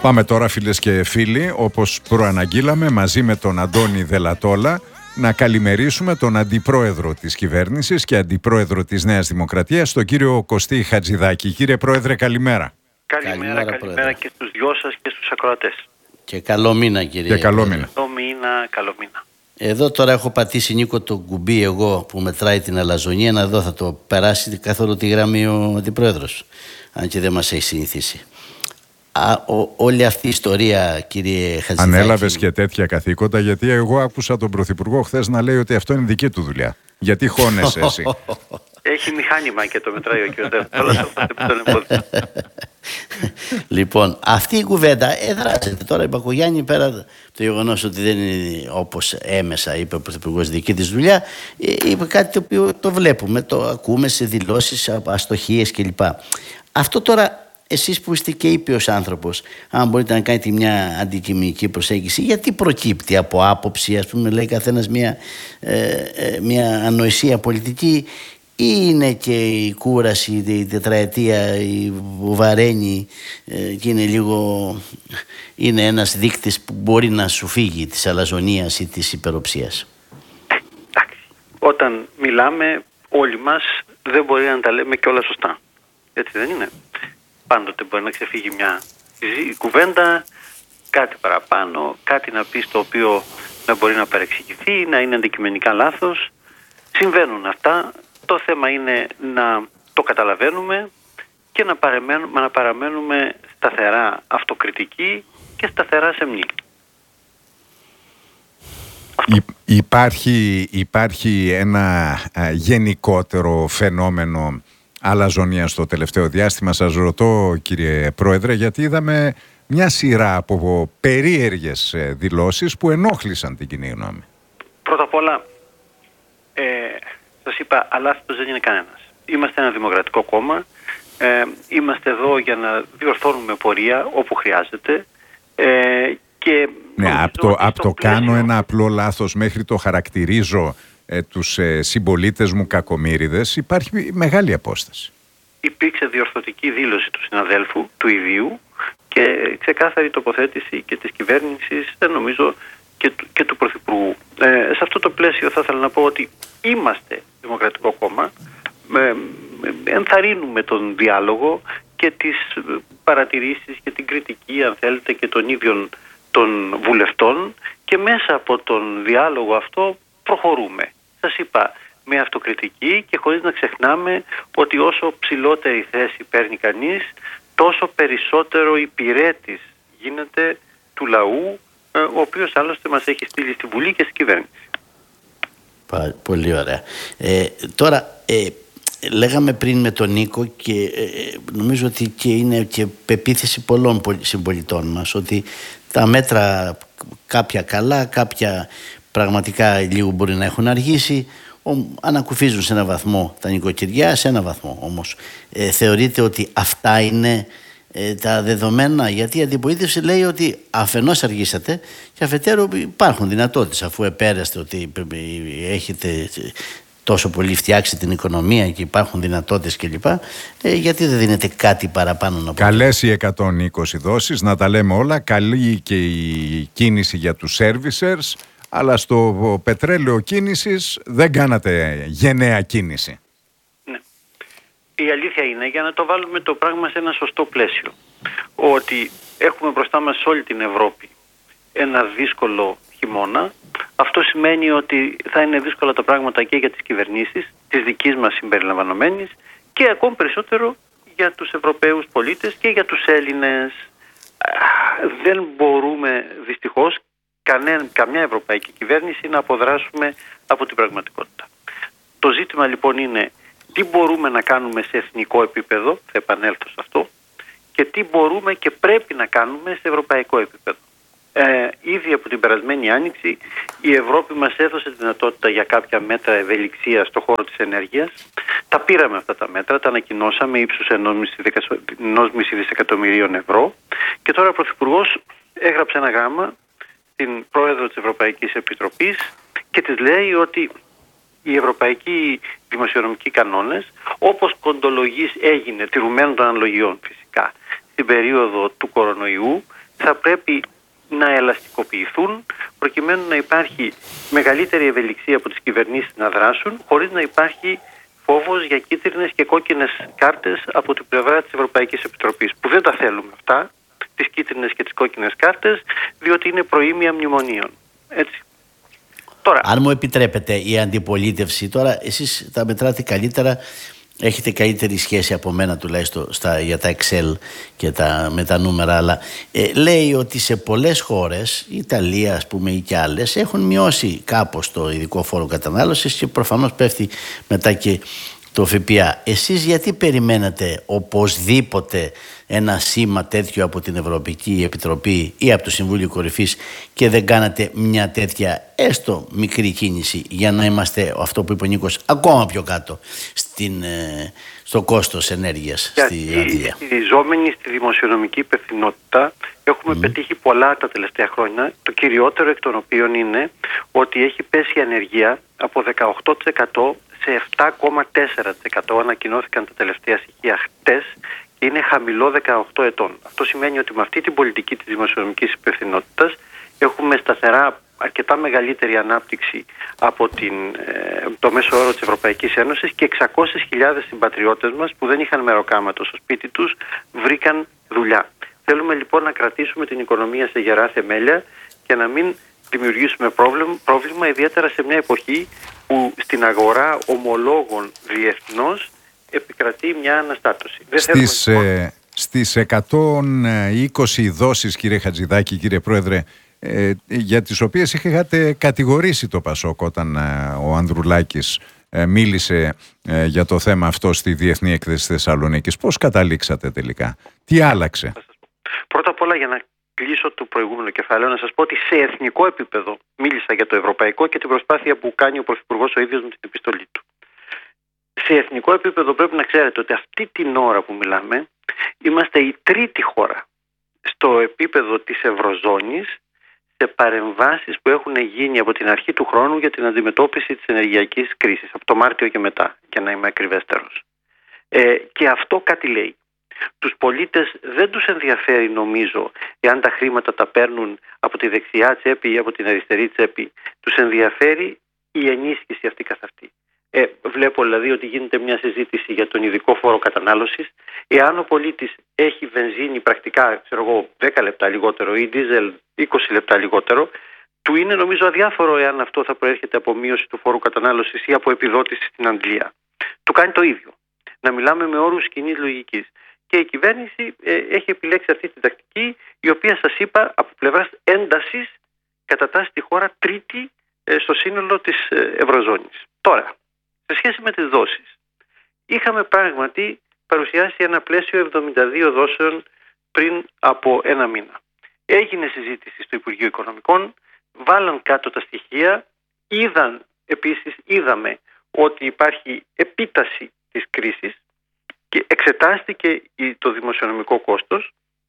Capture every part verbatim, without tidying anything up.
Πάμε τώρα, φίλες και φίλοι, όπως προαναγγείλαμε, μαζί με τον Αντώνη Δελατόλα, να καλημερίσουμε τον Αντιπρόεδρο της Κυβέρνησης και Αντιπρόεδρο της Νέας Δημοκρατίας, τον κύριο Κωστή Χατζηδάκη. Κύριε Πρόεδρε, καλημέρα. Καλημέρα, καλημέρα, καλημέρα και στους δυο σας και στους ακροατές. Και καλό μήνα, κύριε. Και καλό μήνα. Καλό μήνα, καλό μήνα. Εδώ τώρα έχω πατήσει, Νίκο, το κουμπί εγώ που μετράει την αλαζονία, να δω θα το περάσει καθόλου τη γραμμή ο Αντιπρόεδρος, αν και δεν μας έχει συνηθίσει. Α, ο, όλη αυτή η ιστορία, κύριε Χατζηδάκη. Ανέλαβες και τέτοια καθήκοντα, γιατί εγώ άκουσα τον Πρωθυπουργό χθες να λέει ότι αυτό είναι δική του δουλειά. Γιατί χώνεσαι εσύ? Έχει μηχάνημα και το μετράει ο κύριος Δελατόλα. Λοιπόν, αυτή η κουβέντα εδράζεται τώρα η Μπακογιάννη, πέρα από το γεγονός ότι δεν είναι όπως έμεσα είπε ο Πρωθυπουργός δική της δουλειά, είπε κάτι το οποίο το βλέπουμε, το ακούμε σε δηλώσεις, αστοχίες κλπ. Αυτό τώρα, εσείς που είστε και ήπιος άνθρωπος, αν μπορείτε να κάνετε μια αντικειμενική προσέγγιση, γιατί προκύπτει από άποψη, ας πούμε, λέει καθένας μια, ε, ε, μια ανοησία πολιτική, ή είναι και η κούραση, η τετραετία, η βαραίνει ε, και είναι λίγο, είναι ένας δείκτης που μπορεί να σου φύγει της αλαζονίας ή της υπεροψίας? Εντάξει, όταν μιλάμε όλοι μας δεν μπορεί να τα λέμε και όλα σωστά, έτσι δεν είναι? Πάντοτε μπορεί να ξεφύγει μια κουβέντα, κάτι παραπάνω, κάτι να πει το οποίο να μπορεί να παρεξηγηθεί, να είναι αντικειμενικά λάθος. Συμβαίνουν αυτά. Το θέμα είναι να το καταλαβαίνουμε και να παραμένουμε, να παραμένουμε σταθερά αυτοκριτικοί και σταθερά σεμνοί. Υ, υπάρχει, υπάρχει ένα α, γενικότερο φαινόμενο αλαζονία στο τελευταίο διάστημα. Σας ρωτώ, κύριε Πρόεδρε, γιατί είδαμε μια σειρά από περίεργες δηλώσεις που ενόχλησαν την κοινή γνώμη. Πρώτα απ' όλα, ε, σας είπα, αλάθητος δεν είναι κανένας. Είμαστε ένα δημοκρατικό κόμμα, ε, είμαστε εδώ για να διορθώνουμε πορεία όπου χρειάζεται. Ε, και ναι, από το, απ το πλαίσιο... κάνω ένα απλό λάθος μέχρι το χαρακτηρίζω ε, τους ε, συμπολίτες μου κακομοίριδες, υπάρχει μεγάλη απόσταση. Υπήρξε διορθωτική δήλωση του συναδέλφου, του ιδίου, και ξεκάθαρη τοποθέτηση και της κυβέρνησης, δεν νομίζω, και του, και του Πρωθυπουργού. Ε, σε αυτό το πλαίσιο θα ήθελα να πω ότι είμαστε δημοκρατικό κόμμα, ε, ενθαρρύνουμε τον διάλογο και τις παρατηρήσεις και την κριτική, αν θέλετε, και των ίδιων των βουλευτών, και μέσα από τον διάλογο αυτό προχωρούμε. Σας είπα, με αυτοκριτική και χωρίς να ξεχνάμε ότι όσο ψηλότερη θέση παίρνει κανείς, τόσο περισσότερο υπηρέτης γίνεται του λαού, ο οποίος άλλωστε μας έχει στείλει στη Βουλή και στην κυβέρνηση. Πολύ ωραία. Ε, τώρα, ε, λέγαμε πριν με τον Νίκο και ε, νομίζω ότι και είναι και πεποίθηση πολλών συμπολιτών μας ότι τα μέτρα κάποια καλά, κάποια πραγματικά λίγο μπορεί να έχουν αργήσει, ανακουφίζουν σε ένα βαθμό τα νοικοκυριά, σε ένα βαθμό όμως. Ε, θεωρείτε ότι αυτά είναι ε, τα δεδομένα? Γιατί η αντιπολίτευση λέει ότι αφενός αργήσατε και αφετέρου υπάρχουν δυνατότητες, αφού επέραστε ότι έχετε τόσο πολύ φτιάξει την οικονομία και υπάρχουν δυνατότητες κλπ. Ε, γιατί δεν δίνετε κάτι παραπάνω να πω? Καλές οι εκατόν είκοσι δόσεις, να τα λέμε όλα. Καλή και η κίνηση για τους servicers, αλλά στο πετρέλαιο κίνησης δεν κάνατε γενναία κίνηση. Ναι. Η αλήθεια είναι, για να το βάλουμε το πράγμα σε ένα σωστό πλαίσιο, ότι έχουμε μπροστά μας σε όλη την Ευρώπη ένα δύσκολο χειμώνα. Αυτό σημαίνει ότι θα είναι δύσκολα τα πράγματα και για τις κυβερνήσεις, της δικής μας συμπεριλαμβανομένης, και ακόμη περισσότερο για τους Ευρωπαίους πολίτες και για τους Έλληνες. Δεν μπορούμε δυστυχώς κανένα, καμιά ευρωπαϊκή κυβέρνηση να αποδράσουμε από την πραγματικότητα. Το ζήτημα λοιπόν είναι τι μπορούμε να κάνουμε σε εθνικό επίπεδο, θα επανέλθω σε αυτό, και τι μπορούμε και πρέπει να κάνουμε σε ευρωπαϊκό επίπεδο. Ε, ήδη από την περασμένη άνοιξη η Ευρώπη μας έδωσε τη δυνατότητα για κάποια μέτρα ευελιξίας στον χώρο της ενέργειας. Τα πήραμε αυτά τα μέτρα, τα ανακοινώσαμε ύψους ενός δισεκατομμυρίων ευρώ, και τώρα ο Πρωθυπουργός έγραψε ένα γράμμα στην Πρόεδρο της Ευρωπαϊκής Επιτροπής και της λέει ότι οι ευρωπαϊκοί δημοσιονομικοί κανόνες, όπως κοντολογής έγινε, τηρουμένων των αναλογιών φυσικά, στην περίοδο του κορονοϊού, θα πρέπει να ελαστικοποιηθούν προκειμένου να υπάρχει μεγαλύτερη ευελιξία από τις κυβερνήσεις να δράσουν, χωρίς να υπάρχει φόβος για κίτρινες και κόκκινες κάρτες από την πλευρά της Ευρωπαϊκής Επιτροπής, που δεν τα θέλουμε αυτά, τις κίτρινες και τις κόκκινες κάρτες, διότι είναι προήμια μνημονίων. Έτσι. Τώρα, αν μου επιτρέπετε, η αντιπολίτευση, τώρα εσείς τα μετράτε καλύτερα, έχετε καλύτερη σχέση από μένα τουλάχιστον στα, για τα Excel και τα, με τα νούμερα, αλλά ε, λέει ότι σε πολλές χώρες, η Ιταλία ας πούμε ή και άλλες, έχουν μειώσει κάπως το ειδικό φόρο κατανάλωσης και προφανώς πέφτει μετά και το ΦΠΑ. Εσείς γιατί περιμένατε οπωσδήποτε ένα σήμα τέτοιο από την Ευρωπαϊκή Επιτροπή ή από το Συμβούλιο Κορυφής και δεν κάνατε μια τέτοια έστω μικρή κίνηση για να είμαστε, αυτό που είπε ο Νίκος, ακόμα πιο κάτω στην, στο κόστος ενέργειας γιατί στη Αγγλία? Στηριζόμενοι στη δημοσιονομική υπευθυνότητα έχουμε mm. πετύχει πολλά τα τελευταία χρόνια. Το κυριότερο εκ των οποίων είναι ότι έχει πέσει η ανεργία από δεκαοκτώ τοις εκατό σε επτά κόμμα τέσσερα τοις εκατό. Ανακοινώθηκαν τα τελευταία στοιχεία χτες και είναι χαμηλό δεκαοκτώ ετών. Αυτό σημαίνει ότι με αυτή την πολιτική της δημοσιονομικής υπευθυνότητας έχουμε σταθερά αρκετά μεγαλύτερη ανάπτυξη από την, ε, το μέσο όρο της Ευρωπαϊκής Ένωσης και εξακόσιες χιλιάδες συμπατριώτες μας που δεν είχαν μεροκάματο στο σπίτι τους βρήκαν δουλειά. Θέλουμε λοιπόν να κρατήσουμε την οικονομία σε γερά θεμέλια και να μην δημιουργήσουμε πρόβλημα, πρόβλημα ιδιαίτερα σε μια εποχή που στην αγορά ομολόγων διεθνώς επικρατεί μια αναστάτωση. Στις, θέλουμε, λοιπόν... ε, στις εκατόν είκοσι δόσεις, κύριε Χατζηδάκη, κύριε Πρόεδρε, ε, για τις οποίες είχατε κατηγορήσει το Πασόκ όταν ε, ο Ανδρουλάκης ε, μίλησε ε, για το θέμα αυτό στη Διεθνή Έκθεση Θεσσαλονίκης, πώς καταλήξατε τελικά, τι άλλαξε? Πρώτα απ' όλα, για να κλείσω το προηγούμενο κεφάλαιο, να σας πω ότι σε εθνικό επίπεδο μίλησα για το ευρωπαϊκό και την προσπάθεια που κάνει ο Πρωθυπουργός ο ίδιος με την επιστολή του. Σε εθνικό επίπεδο πρέπει να ξέρετε ότι αυτή την ώρα που μιλάμε είμαστε η τρίτη χώρα στο επίπεδο της Ευρωζώνης σε παρεμβάσεις που έχουν γίνει από την αρχή του χρόνου για την αντιμετώπιση της ενεργειακής κρίσης, από το Μάρτιο και μετά, για να είμαι ακριβέστερος. Ε, και αυτό κάτι λέει. Τους πολίτες δεν τους ενδιαφέρει, νομίζω, εάν τα χρήματα τα παίρνουν από τη δεξιά τσέπη ή από την αριστερή τσέπη. Τους ενδιαφέρει η ενίσχυση αυτή καθ' αυτή. Ε, βλέπω δηλαδή ότι γίνεται μια συζήτηση για τον ειδικό φόρο κατανάλωσης. Εάν ο πολίτης έχει βενζίνη πρακτικά, ξέρω εγώ, δέκα λεπτά λιγότερο ή δίζελ είκοσι λεπτά λιγότερο, του είναι νομίζω αδιάφορο εάν αυτό θα προέρχεται από μείωση του φόρου κατανάλωσης ή από επιδότηση στην Αγγλία. Του κάνει το ίδιο. Να μιλάμε με όρους κοινής λογικής. Και η κυβέρνηση ε, έχει επιλέξει αυτή την τακτική, η οποία, σας είπα, από πλευράς έντασης κατατάσσει τη χώρα τρίτη ε, στο σύνολο της ε, Ευρωζώνης. Τώρα, σε σχέση με τις δόσεις, είχαμε πράγματι παρουσιάσει ένα πλαίσιο εβδομήντα δύο δόσεων πριν από ένα μήνα. Έγινε συζήτηση στο Υπουργείο Οικονομικών, βάλαν κάτω τα στοιχεία, είδαν επίσης, είδαμε ότι υπάρχει επίταση της κρίσης και εξετάστηκε το δημοσιονομικό κόστος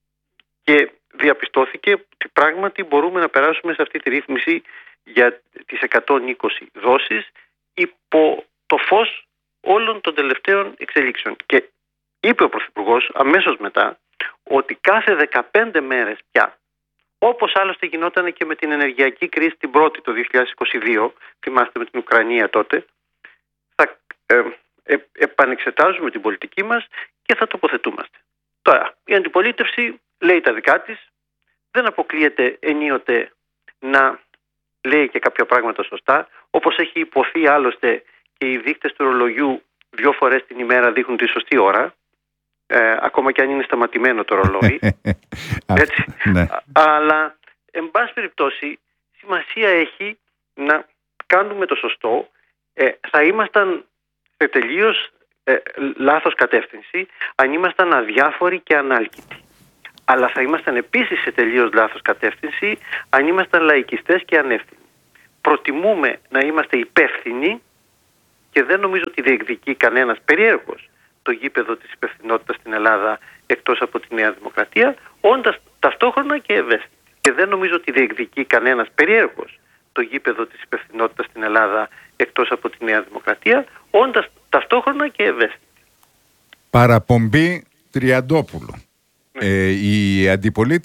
και διαπιστώθηκε ότι πράγματι μπορούμε να περάσουμε σε αυτή τη ρύθμιση για τις εκατόν είκοσι δόσεις υπό το φως όλων των τελευταίων εξελίξεων. Και είπε ο Πρωθυπουργός αμέσως μετά ότι κάθε δεκαπέντε μέρες πια, όπως άλλωστε γινόταν και με την ενεργειακή κρίση την πρώτη το δύο χιλιάδες είκοσι δύο, θυμάστε με την Ουκρανία τότε, θα ε, ε, επανεξετάζουμε την πολιτική μας και θα τοποθετούμαστε. Τώρα, η αντιπολίτευση λέει τα δικά της, δεν αποκλείεται ενίοτε να λέει και κάποια πράγματα σωστά, όπως έχει υποθεί άλλωστε και οι δείκτες του ρολογιού δύο φορές την ημέρα δείχνουν τη σωστή ώρα, ε, ακόμα και αν είναι σταματημένο το ρολόι. Έτσι. Ναι. Αλλά, εν πάση περιπτώσει, σημασία έχει να κάνουμε το σωστό. Ε, θα ήμασταν σε τελείως ε, λάθος κατεύθυνση αν ήμασταν αδιάφοροι και ανάλκητοι. Αλλά θα ήμασταν επίσης σε τελείως λάθος κατεύθυνση αν ήμασταν λαϊκιστές και ανεύθυνοι. Προτιμούμε να είμαστε υπεύθυνοι και δεν νομίζω ότι διεκδικεί κανένας περίεργος το γήπεδο της υπευθυνότητας στην Ελλάδα εκτός από τη Νέα Δημοκρατία, όντας ταυτόχρονα και ευαίσθητοι. Και δεν νομίζω ότι διεκδικεί κανένας περίεργος το γήπεδο της υπευθυνότητας στην Ελλάδα εκτός από τη Νέα Δημοκρατία, όντας ταυτόχρονα και ευαίσθητοι. Παραπομπή Τριαντόπουλου. Ναι. Ε, η αντιπολίτευση